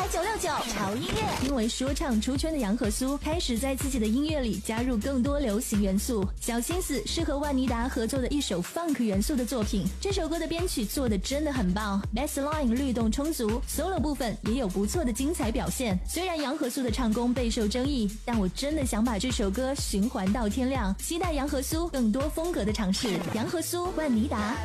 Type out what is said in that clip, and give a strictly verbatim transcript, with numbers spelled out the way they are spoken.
九六九潮音乐。因为说唱出圈的杨和苏开始在自己的音乐里加入更多流行元素，小心思是和万妮达合作的一首 funk 元素的作品。这首歌的编曲做得真的很棒 ，bassline 律动充足 ，solo 部分也有不错的精彩表现。虽然杨和苏的唱功备受争议，但我真的想把这首歌循环到天亮。期待杨和苏更多风格的尝试。杨和苏、万妮达。